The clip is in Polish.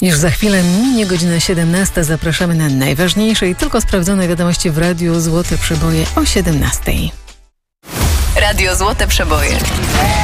Już za chwilę minie godzina 17. Zapraszamy na najważniejsze i tylko sprawdzone wiadomości w Radiu Złote Przeboje o 17. Radio Złote Przeboje.